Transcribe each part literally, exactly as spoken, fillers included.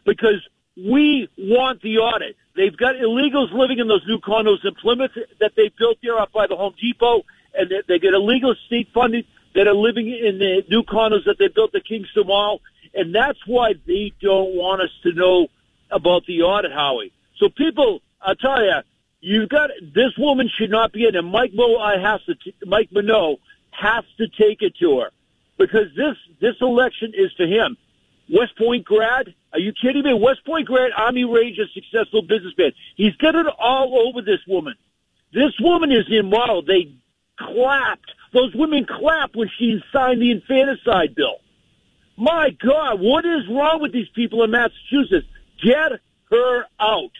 because we want the audit. They've got illegals living in those new condos in Plymouth that they built there up by the Home Depot, and they, they get illegal state funding that are living in the new condos that they built at Kingston Mall, and that's why they don't want us to know about the audit, Howie. So people, I'll tell you, you've got, this woman should not be in, and Mike Mo, I has to, t- Mike Minot has to take it to her, because this, this election is for him. West Point grad, are you kidding me? West Point grad, Army Ranger, successful businessman. He's got it all over this woman. This woman is immoral. They clapped. Those women clapped when she signed the infanticide bill. My God, what is wrong with these people in Massachusetts? Get her out.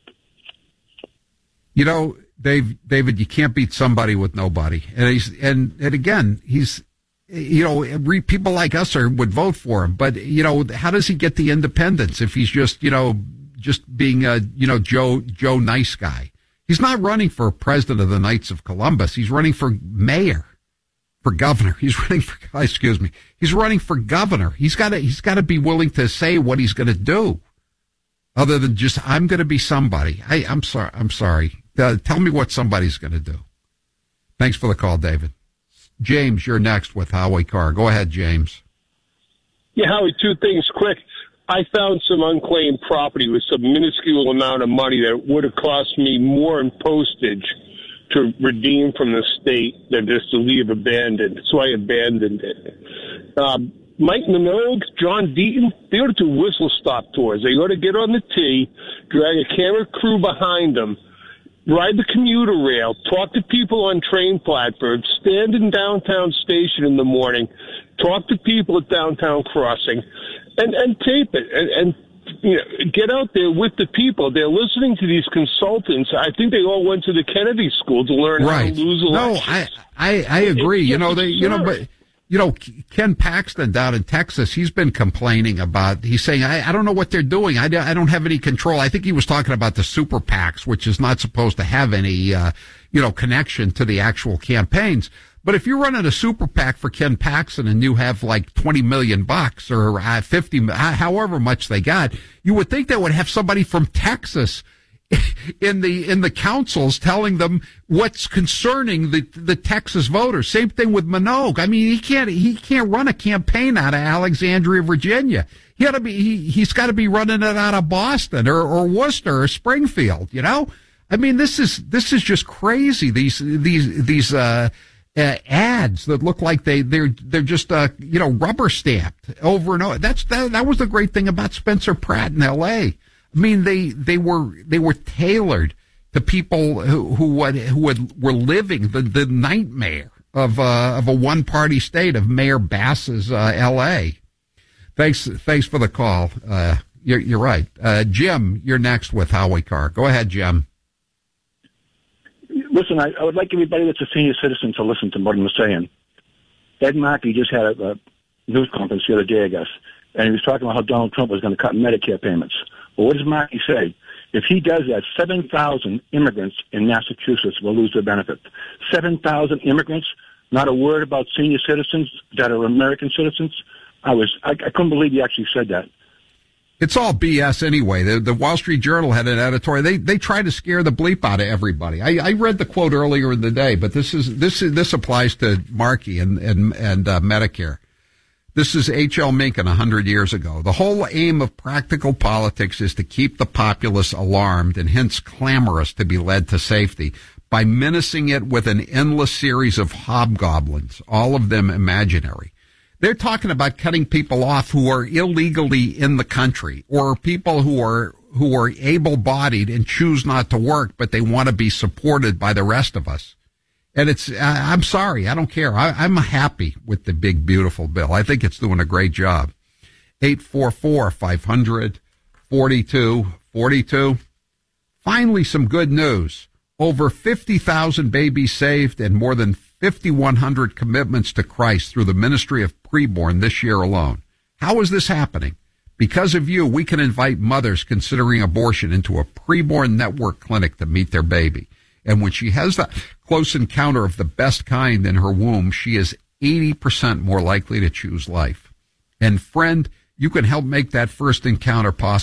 You know, Dave, David, you can't beat somebody with nobody. And he's, and, and again, he's, you know, re, people like us are, would vote for him. But, you know, how does he get the independence if he's just, you know, just being a, you know, Joe, Joe nice guy? He's not running for president of the Knights of Columbus. He's running for mayor, for governor. He's running for, excuse me, he's running for governor. He's got to, he's got to be willing to say what he's going to do. Other than just, I'm going to be somebody. I, I'm sorry. I'm sorry. Uh, tell me what somebody's going to do. Thanks for the call, David. James, you're next with Howie Carr. Go ahead, James. Yeah, Howie, two things quick. I found some unclaimed property with some minuscule amount of money that would have cost me more in postage to redeem from the state than just to leave abandoned. So I abandoned it. Um, Mike Minogue, John Deaton, they ought to do whistle-stop tours. They ought to get on the T, drag a camera crew behind them, ride the commuter rail, talk to people on train platforms, stand in downtown station in the morning, talk to people at downtown crossing, and, and tape it. And, and you know, get out there with the people. They're listening to these consultants. I think they all went to the Kennedy School to learn right. how to lose elections. No, I, I, I agree. It, you know, they, you know, but. You know, Ken Paxton down in Texas, he's been complaining about, he's saying, I, I don't know what they're doing. I, I don't have any control. I think he was talking about the super PACs, which is not supposed to have any, uh, you know, connection to the actual campaigns. But if you're running a super PAC for Ken Paxton and you have like twenty million bucks or uh, fifty, however much they got, you would think they would have somebody from Texas in the in the councils telling them what's concerning the the Texas voters. Same thing with Minogue. I mean, he can't he can't run a campaign out of Alexandria, Virginia. He ought to be he he's got to be running it out of Boston or or Worcester or Springfield. You know, I mean, this is this is just crazy. These these these uh, uh ads that look like they they're they're just uh you know rubber stamped over and over. That's that that was the great thing about Spencer Pratt in L A. I mean, they, they were, they were tailored to people who, who, had, who had, were living the, the nightmare of, uh, of a one party state of Mayor Bass's, uh, L A. Thanks, thanks for the call. Uh, you're, you're right. Uh, Jim, you're next with Howie Carr. Go ahead, Jim. Listen, I, I would like everybody that's a senior citizen to listen to what I'm saying. Ed Markey just had a, a news conference the other day, I guess, and he was talking about how Donald Trump was going to cut Medicare payments. Well, what does Markey say? If he does that, seven thousand immigrants in Massachusetts will lose their benefits. seven thousand immigrants, not a word about senior citizens that are American citizens. I was, I, I couldn't believe he actually said that. It's all B S anyway. The, the Wall Street Journal had an editorial. They they try to scare the bleep out of everybody. I, I read the quote earlier in the day, but this is this is, this applies to Markey and and and uh, Medicare. This is H L Mencken a hundred years ago. The whole aim of practical politics is to keep the populace alarmed and hence clamorous to be led to safety by menacing it with an endless series of hobgoblins, all of them imaginary. They're talking about cutting people off who are illegally in the country or people who are who are able-bodied and choose not to work, but they want to be supported by the rest of us. And it's, I'm sorry, I don't care. I, I'm happy with the big, beautiful bill. I think it's doing a great job. eight four four, five hundred, forty-two forty-two. Finally, some good news. Over fifty thousand babies saved and more than fifty-one hundred commitments to Christ through the ministry of preborn this year alone. How is this happening? Because of you, we can invite mothers considering abortion into a preborn network clinic to meet their baby. And when she has that close encounter of the best kind in her womb, she is eighty percent more likely to choose life. And friend, you can help make that first encounter possible.